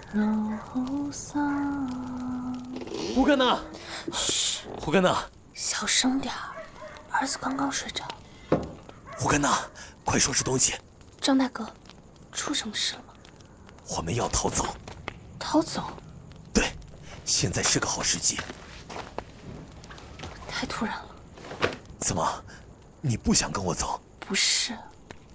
柔桑。 胡干呐！ 嘘， 胡干呐！ 小声点儿，儿子刚刚睡着。 胡干呐，快收拾东西。 张大哥，出什么事了吗？ 我们要逃走。 逃走？ 对，现在是个好时机。 太突然了。 怎么，你不想跟我走？ 不是，